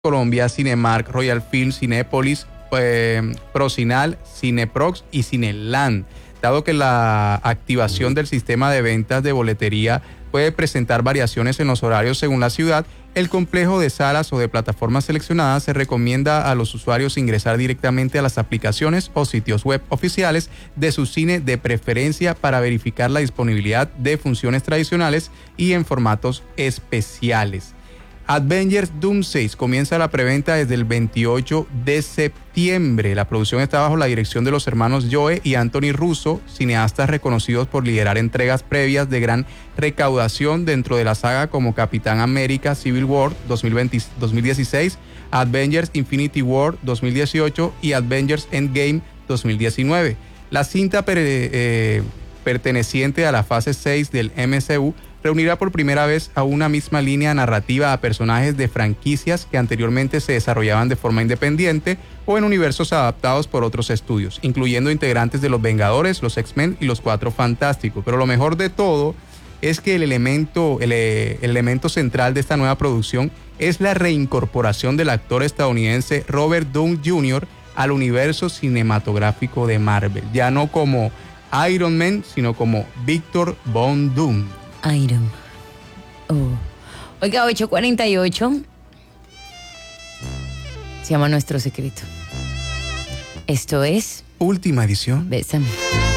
Colombia, Cinemark, Royal Film, Cinépolis, Procinal, Cineprox y Cineland. Dado que la activación del sistema de ventas de boletería puede presentar variaciones en los horarios según la ciudad, el complejo de salas o de plataformas seleccionadas se recomienda a los usuarios ingresar directamente a las aplicaciones o sitios web oficiales de su cine de preferencia para verificar la disponibilidad de funciones tradicionales y en formatos especiales. Avengers Doomsday comienza la preventa desde el 28 de septiembre. La producción está bajo la dirección de los hermanos Joe y Anthony Russo, cineastas reconocidos por liderar entregas previas de gran recaudación dentro de la saga como Capitán América Civil War 2016, Avengers Infinity War 2018 y Avengers Endgame 2019. La cinta perteneciente a la fase 6 del MCU reunirá por primera vez a una misma línea narrativa a personajes de franquicias que anteriormente se desarrollaban de forma independiente o en universos adaptados por otros estudios, incluyendo integrantes de los Vengadores, los X-Men y los Cuatro Fantásticos. Pero lo mejor de todo es que el elemento central de esta nueva producción es la reincorporación del actor estadounidense Robert Downey Jr. al universo cinematográfico de Marvel, ya no como Iron Man, sino como Victor Von Doom. Iron. Oiga, 8:48. Se llama Nuestro Secreto. Esto es Última edición. Bésame.